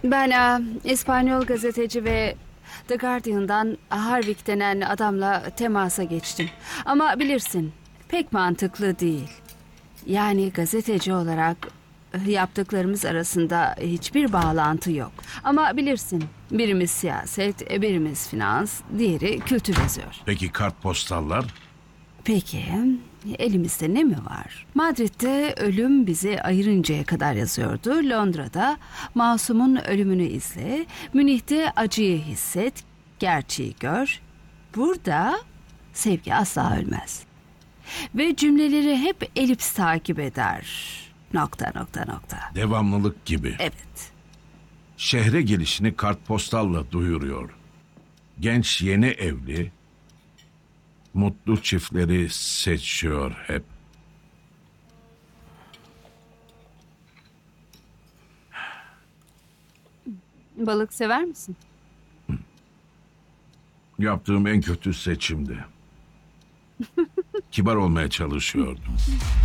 Ben İspanyol gazeteci ve The Guardian'dan Harvick denen adamla temasa geçtim. Ama bilirsin, pek mantıklı değil. Yani gazeteci olarak yaptıklarımız arasında hiçbir bağlantı yok. Ama bilirsin, birimiz siyaset, birimiz finans, diğeri kültür yazıyor. Peki kartpostallar? Peki, elimizde ne mi var? Madrid'de ölüm bizi ayırıncaya kadar yazıyordu. Londra'da masumun ölümünü izle. Münih'te acıyı hisset, gerçeği gör. Burada sevgi asla ölmez. Ve cümleleri hep elips takip eder. Nokta nokta nokta. Devamlılık gibi. Evet. Şehre gelişini kartpostalla duyuruyor. Genç yeni evli, mutlu çiftleri seçiyor hep. Balık sever misin? Yaptığım en kötü seçimdi. Kibar olmaya çalışıyordum.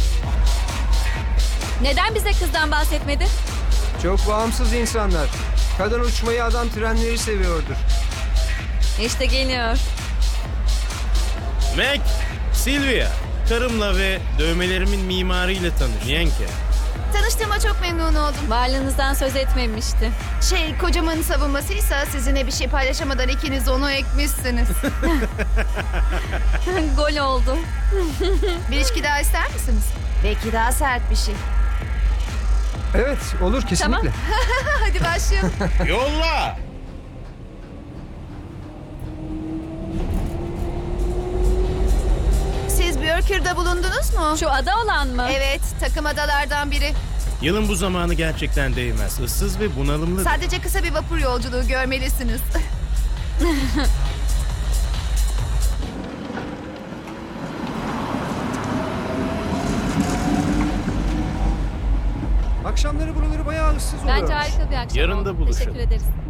Neden bize kızdan bahsetmedin? Çok bağımsız insanlar. Kadın uçmayı, adam trenleri seviyordur. İşte geliyor. Mac, Sylvia. Karımla ve dövmelerimin mimarıyla tanış. Yenke. Tanıştığıma çok memnun oldum. Varlığınızdan söz etmemişti. Kocamın savunmasıysa sizinle bir şey paylaşamadan ikiniz onu ekmişsiniz. Gol oldu. Bir içki daha ister misiniz? Belki daha sert bir şey. Evet, olur kesinlikle. Hadi başlayalım. Yolla! Siz Björkür'de bulundunuz mu? Şu ada olan mı? Evet, takım adalardan biri. Yılın bu zamanı gerçekten değmez. Issız ve bunalımlı. Sadece kısa bir vapur yolculuğu görmelisiniz. Akşamları buraları bayağı ıssız oluyor. Bence harika bir akşam Yarın da oldu. buluşalım. Teşekkür ederiz.